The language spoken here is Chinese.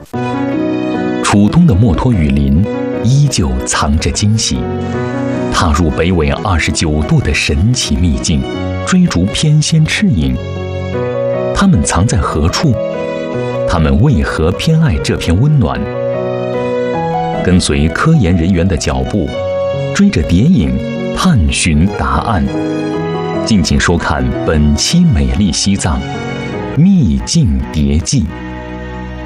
楚东的墨脱雨林依旧藏着惊喜。踏入北纬29度的神奇秘境，追逐翩跹赤影。它们藏在何处？它们为何偏爱这片温暖？跟随科研人员的脚步，追着谍影，探寻答案。敬请收看本期《美丽西藏秘境谍记》。